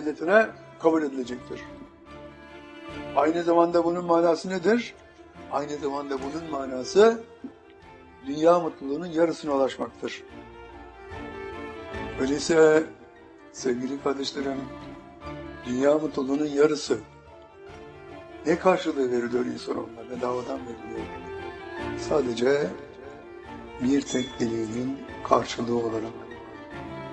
cennetine kabul edilecektir. Aynı zamanda bunun manası nedir? Aynı zamanda bunun manası dünya mutluluğunun yarısına ulaşmaktır. Öyleyse sevgili kardeşlerim, dünya mutluluğunun yarısı ne karşılığı veriliyor insanoğluna? Bedavadan veriliyor. Sadece bir tek dileğinin karşılığı olarak.